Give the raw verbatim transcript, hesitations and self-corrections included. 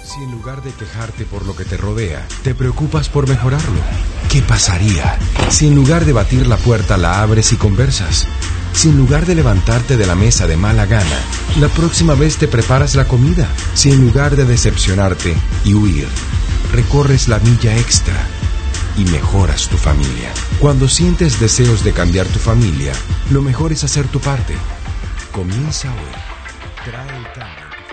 Si en lugar de quejarte por lo que te rodea, te preocupas por mejorarlo, ¿qué pasaría si en lugar de batir la puerta la abres y conversas? Si en lugar de levantarte de la mesa de mala gana, la próxima vez te preparas la comida. Si en lugar de decepcionarte y huir, recorres la milla extra y mejoras tu familia. Cuando sientes deseos de cambiar tu familia, lo mejor es hacer tu parte. Comienza hoy. Trae el cambio.